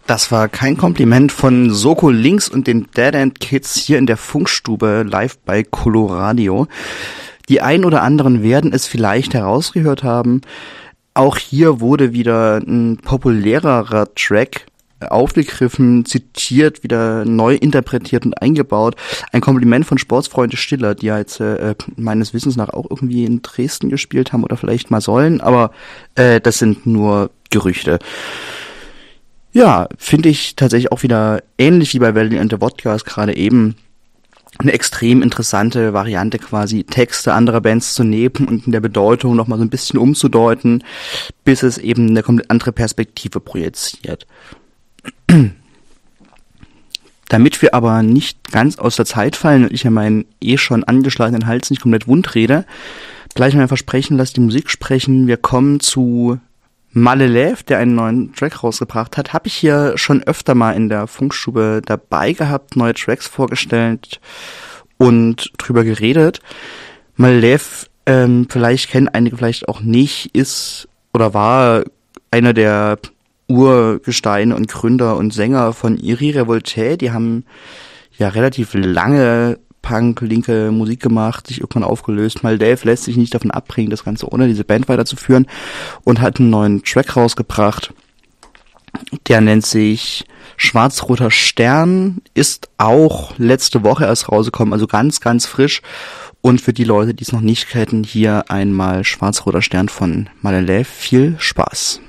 Das war kein Kompliment von Soko Links und den Dead End Kids hier in der Funkstube live bei Coloradio. Die ein oder anderen werden es vielleicht herausgehört haben. Auch hier wurde wieder ein populärerer Track aufgegriffen, zitiert, wieder neu interpretiert und eingebaut. Ein Kompliment von Sportsfreunde Stiller, die ja jetzt meines Wissens nach auch irgendwie in Dresden gespielt haben oder vielleicht mal sollen, aber das sind nur Gerüchte. Ja, finde ich tatsächlich auch wieder ähnlich wie bei Valley and the Vodkas gerade eben eine extrem interessante Variante, quasi Texte anderer Bands zu nehmen und in der Bedeutung nochmal so ein bisschen umzudeuten, bis es eben eine komplett andere Perspektive projiziert. Damit wir aber nicht ganz aus der Zeit fallen und ich ja meinen schon angeschlagenen Hals nicht komplett wund rede, gleich mal versprechen, lass die Musik sprechen. Wir kommen zu Malelev, der einen neuen Track rausgebracht hat, habe ich hier schon öfter mal in der Funkstube dabei gehabt, neue Tracks vorgestellt und drüber geredet. Malelev, vielleicht kennen einige, vielleicht auch nicht, ist oder war einer der Urgesteine und Gründer und Sänger von Iri Revolte. Die haben ja relativ lange Punk, linke Musik gemacht, sich irgendwann aufgelöst. Malelev lässt sich nicht davon abbringen, das Ganze ohne diese Band weiterzuführen und hat einen neuen Track rausgebracht. Der nennt sich Schwarz-Roter Stern, ist auch letzte Woche erst rausgekommen, also ganz, ganz frisch. Und für die Leute, die es noch nicht kennen, hier einmal Schwarz-Roter Stern von Malelev. Viel Spaß.